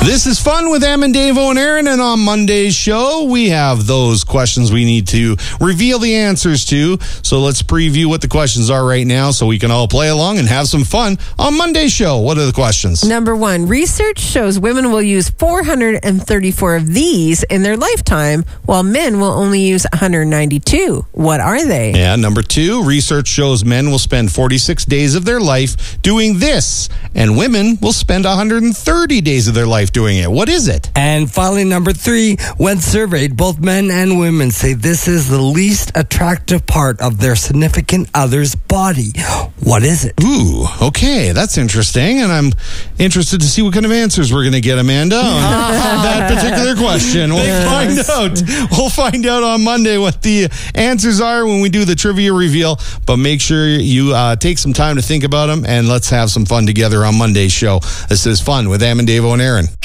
This is Fun with Em and Dave and Aaron, and on Monday's show, we have those questions we need to reveal the answers to. So let's preview what the questions are right now so we can all play along and have some fun on Monday's show. What are the questions? Number one, research shows women will use 434 of these in their lifetime, while men will only use 192. What are they? Yeah, number two, research shows men will spend 46 days of their life doing this, and women will spend 130 days of their life doing it. What is it? And finally, number three, when surveyed, both men and women say this is the least attractive part of their significant other's body. What is it? Ooh, okay, that's interesting, and I'm interested to see what kind of answers we're going to get, Amanda, on that particular question. We'll find out on Monday what the answers are when we do the trivia reveal, but make sure you take some time to think about them, and let's have some fun together on Monday's show. This is Fun with Em and Dave and Aaron.